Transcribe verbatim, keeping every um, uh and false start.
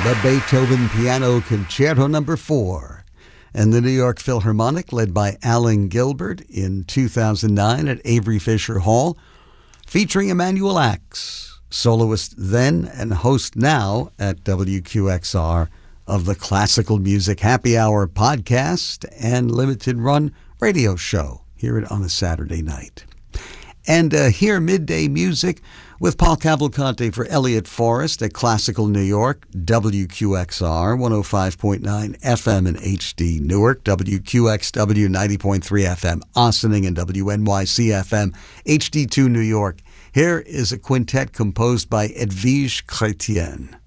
the Beethoven Piano Concerto Number four, and the New York Philharmonic, led by Alan Gilbert in two thousand nine at Avery Fisher Hall, featuring Emanuel Ax, soloist then and host now at W Q X R of the Classical Music Happy Hour podcast and limited run radio show. Hear it on a Saturday night. And uh, hear midday music with Paul Cavalcante for Elliott Forrest at Classical New York, W Q X R, one oh five point nine F M and H D Newark, W Q X W ninety point three F M Ossining, and W N Y C F M H D two New York. Here is a quintet composed by Edwige Chrétien.